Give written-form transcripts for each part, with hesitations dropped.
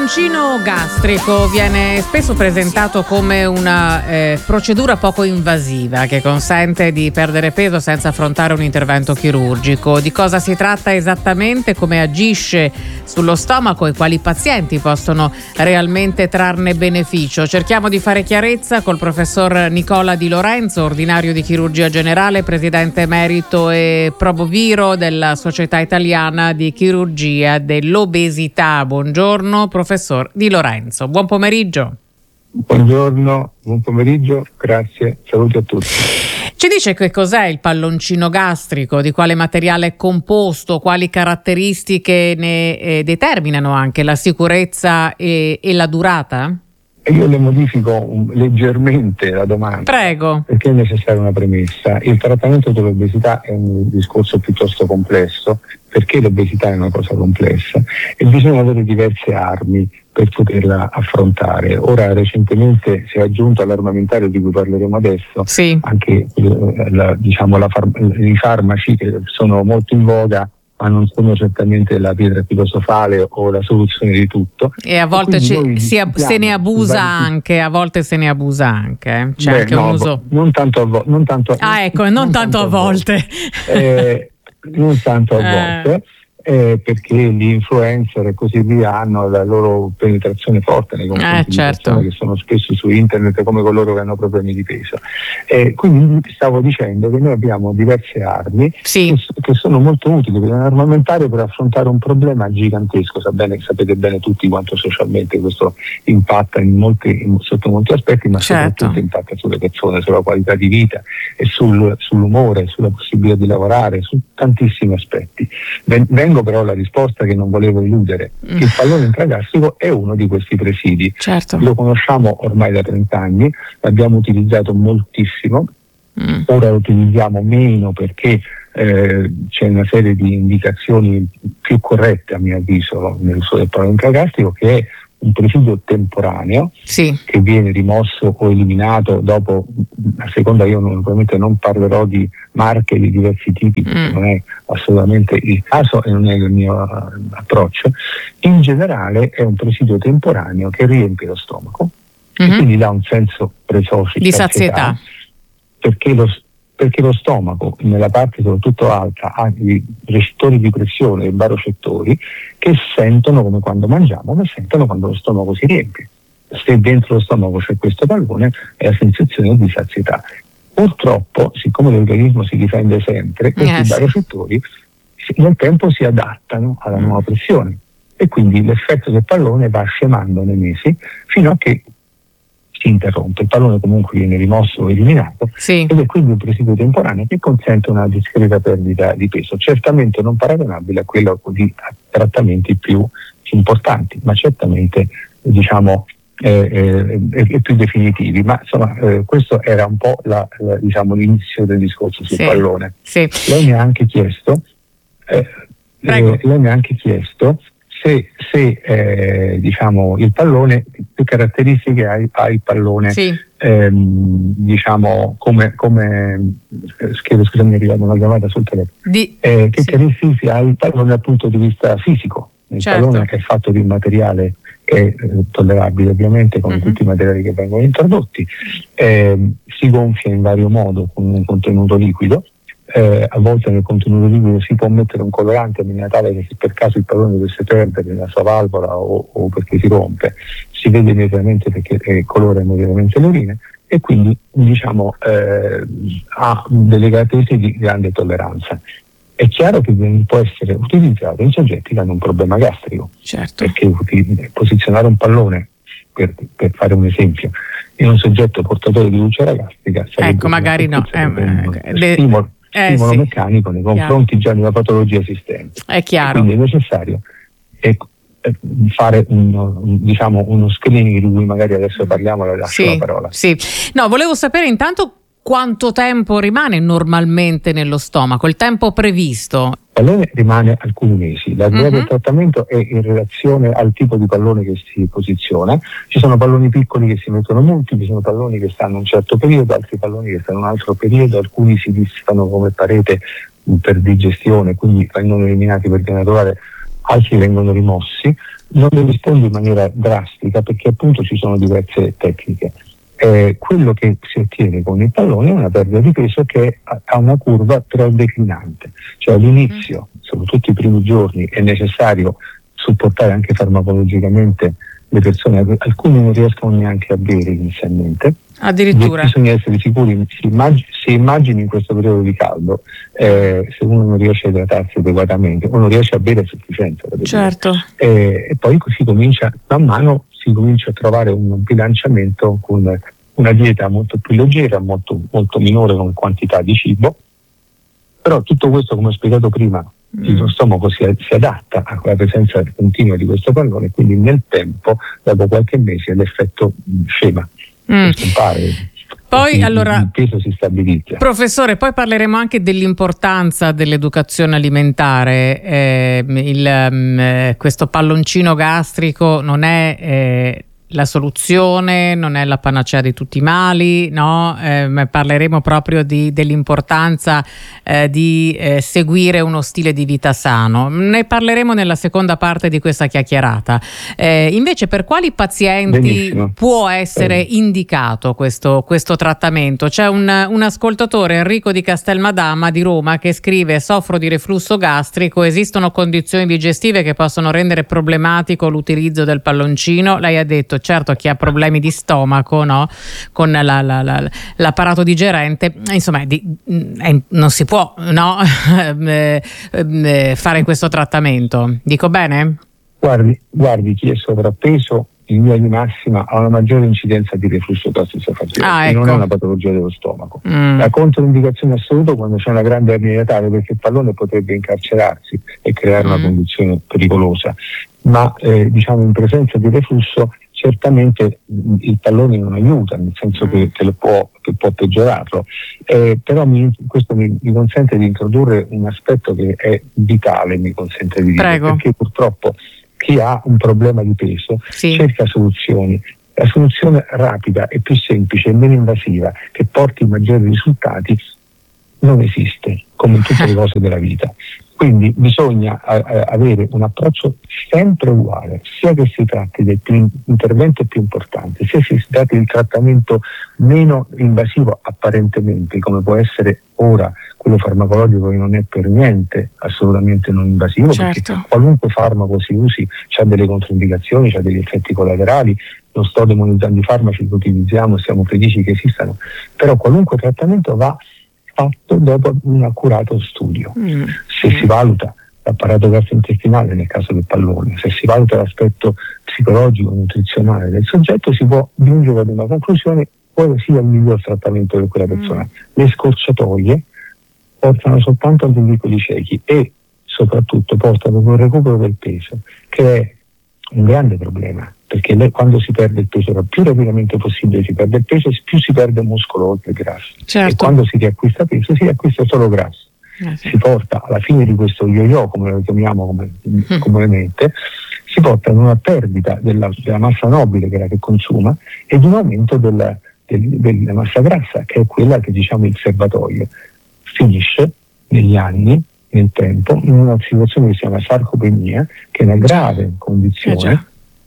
palloncino gastrico viene spesso presentato come una procedura poco invasiva che consente di perdere peso senza affrontare un intervento chirurgico. Di cosa si tratta esattamente, come agisce sullo stomaco e quali pazienti possono realmente trarne beneficio? Cerchiamo di fare chiarezza col professor Nicola Di Lorenzo, ordinario di chirurgia generale, presidente emerito e proboviro della Società Italiana di Chirurgia dell'Obesità. Buongiorno professor Di Lorenzo, buon pomeriggio. Buongiorno, buon pomeriggio, grazie, saluti a tutti. Ci dice che cos'è il palloncino gastrico, di quale materiale è composto, quali caratteristiche ne determinano anche la sicurezza e la durata? Io le modifico leggermente la domanda. Prego. Perché è necessaria una premessa. Il trattamento dell'obesità è un discorso piuttosto complesso, perché l'obesità è una cosa complessa e bisogna avere diverse armi per poterla affrontare. Ora recentemente si è aggiunto all'armamentario di cui parleremo adesso anche i farmaci che sono molto in voga, ma non sono certamente la pietra filosofale o la soluzione di tutto. E a volte se ne abusa anche, a volte se ne abusa anche. C'è anche un uso. Non tanto a volte. Non tanto a volte. Non tanto a volte. Perché gli influencer e così via hanno la loro penetrazione forte nei confronti di persone che sono spesso su internet come coloro che hanno problemi di peso. Quindi stavo dicendo che noi abbiamo diverse armi che sono molto utili per un armamentario per affrontare un problema gigantesco. Sapete bene tutti quanto socialmente questo impatta sotto molti aspetti, ma soprattutto impatta sulle persone, sulla qualità di vita e sull'umore, sulla possibilità di lavorare, su tantissimi aspetti. Vengo però alla risposta che non volevo eludere. Il pallone intragastrico è uno di questi presidi. Lo conosciamo ormai da 30 anni, l'abbiamo utilizzato moltissimo, ora lo utilizziamo meno perché c'è una serie di indicazioni più corrette a mio avviso nell'uso del pallone intragastrico, che è un presidio temporaneo che viene rimosso o eliminato dopo, a seconda, io naturalmente non parlerò di marche di diversi tipi perché non è assolutamente il caso e non è il mio approccio. In generale è un presidio temporaneo che riempie lo stomaco e quindi dà un senso di sazietà, perché lo stomaco, nella parte soprattutto alta, ha i recettori di pressione, i barocettori, che sentono come quando mangiamo, ma sentono quando lo stomaco si riempie. Se dentro lo stomaco c'è questo pallone, è la sensazione di sazietà. Purtroppo, siccome l'organismo si difende sempre, questi barocettori nel tempo si adattano alla nuova pressione e quindi l'effetto del pallone va scemando nei mesi fino a che si interrompe. Il pallone comunque viene rimosso o eliminato ed è quindi un presidio temporaneo che consente una discreta perdita di peso, certamente non paragonabile a quello di trattamenti più importanti, ma certamente più definitivi. Ma insomma questo era un po' l'inizio del discorso sul pallone. Lei mi ha anche chiesto se il pallone, che caratteristiche ha il pallone, scusami, è arrivata una chiamata sul telefono, che caratteristiche ha il pallone dal punto di vista fisico. Il pallone è fatto di un materiale che è tollerabile ovviamente come tutti i materiali che vengono introdotti, si gonfia in vario modo con un contenuto liquido. A volte nel contenuto liquido si può mettere un colorante in maniera tale che se per caso il pallone dovesse perdere nella sua valvola o perché si rompe, si vede immediatamente perché colora immediatamente le urine e quindi ha delle caratteristiche di grande tolleranza. È chiaro che può essere utilizzato in soggetti che hanno un problema gastrico, perché posizionare un pallone, per fare un esempio, in un soggetto portatore di ulcera gastrica sarebbe magari no, stimolo meccanico nei confronti già di una patologia esistente. È chiaro. Quindi è necessario fare uno screening di cui magari adesso parliamo, la lascio la parola. No, volevo sapere intanto quanto tempo rimane normalmente nello stomaco, il tempo previsto. Il pallone rimane alcuni mesi. La durata del trattamento è in relazione al tipo di pallone che si posiziona. Ci sono palloni piccoli che si mettono multipli, ci sono palloni che stanno un certo periodo, altri palloni che stanno un altro periodo, alcuni si dissipano come parete per digestione, quindi vengono eliminati per via naturale, altri vengono rimossi. Non le rispondo in maniera drastica perché appunto ci sono diverse tecniche. Quello che si ottiene con il pallone è una perdita di peso che ha una curva però declinante, cioè all'inizio, soprattutto i primi giorni, è necessario supportare anche farmacologicamente le persone, alcuni non riescono neanche a bere inizialmente. Addirittura. Bisogna essere sicuri, si immagini in questo periodo di caldo, se uno non riesce a idratarsi adeguatamente o non riesce a bere a sufficienza, certo. E poi si comincia, man mano si comincia a trovare un bilanciamento con una dieta molto più leggera, molto, molto minore con quantità di cibo, però tutto questo, come ho spiegato prima, lo stomaco si adatta a quella presenza continua di questo pallone, quindi nel tempo, dopo qualche mese, l'effetto scema, scompare. Poi allora, il peso si stabilizza. Professore, poi parleremo anche dell'importanza dell'educazione alimentare. Questo palloncino gastrico non è la soluzione, non è la panacea di tutti i mali, no? Parleremo proprio dell'importanza di seguire uno stile di vita sano. Ne parleremo nella seconda parte di questa chiacchierata. Invece, per quali pazienti Benissimo. può essere indicato questo trattamento? C'è un ascoltatore, Enrico di Castelmadama di Roma, che scrive: soffro di reflusso gastrico, esistono condizioni digestive che possono rendere problematico l'utilizzo del palloncino. Lei ha detto certo chi ha problemi di stomaco, no? Con l'apparato digerente, insomma non si può, no? Fare questo trattamento. Dico bene? Guardi, chi è sovrappeso in linea di massima ha una maggiore incidenza di reflusso gastroesofageo, ecco. Non è una patologia dello stomaco. La controindicazione assoluta quando c'è una grande ernia iatale, perché il pallone potrebbe incarcerarsi e creare una condizione pericolosa, ma in presenza di reflusso certamente il pallone non aiuta, nel senso che può peggiorarlo, però questo mi consente di introdurre un aspetto che è vitale, mi consente di dire. Prego. Perché purtroppo chi ha un problema di peso cerca soluzioni. La soluzione rapida e più semplice e meno invasiva che porti maggiori risultati non esiste, come in tutte le cose della vita. Quindi bisogna avere un approccio sempre uguale, sia che si tratti del intervento più importante, sia che si tratti del trattamento meno invasivo apparentemente, come può essere ora quello farmacologico, che non è per niente assolutamente non invasivo, certo. Perché qualunque farmaco si usi ha delle controindicazioni, ha degli effetti collaterali. Non sto demonizzando i farmaci che utilizziamo, siamo felici che esistano, però qualunque trattamento va fatto dopo un accurato studio. Se si valuta l'apparato gastrointestinale nel caso del pallone, se si valuta l'aspetto psicologico, nutrizionale del soggetto, si può giungere ad una conclusione quale sia il miglior trattamento per quella persona. Le scorciatoie portano soltanto a dei vicoli ciechi e soprattutto portano ad un recupero del peso, che è un grande problema, perché quando si perde il peso, più rapidamente possibile si perde il peso, più si perde muscolo oltre il grasso. Certo. E quando si riacquista peso, si riacquista solo grasso. Si porta alla fine di questo yo-yo, come lo chiamiamo comunemente, si porta ad una perdita della massa nobile, che è la che consuma, ed un aumento della massa grassa, che è quella che diciamo il serbatoio. Finisce negli anni, nel tempo, in una situazione che si chiama sarcopenia, che è una grave condizione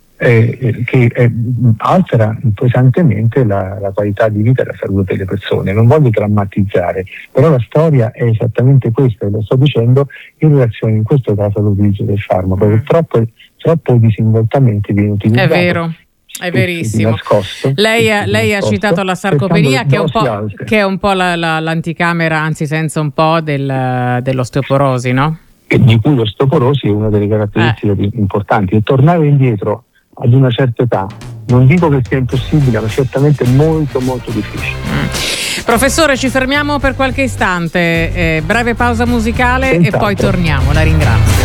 che altera pesantemente la qualità di vita e la salute delle persone. Non voglio drammatizzare, però la storia è esattamente questa, e lo sto dicendo in relazione in questo caso all'utilizzo del farmaco, perché troppo disinvoltamente viene utilizzato. È vero. È verissimo. Lei ha citato la sarcopenia, che è un po' l'anticamera, anzi senza un po' dell'osteoporosi, no? Di cui l'osteoporosi è una delle caratteristiche più importanti. E tornare indietro ad una certa età, non dico che sia impossibile, ma certamente molto molto difficile. Professore, ci fermiamo per qualche istante, breve pausa musicale. Senz'altro. E poi torniamo. La ringrazio.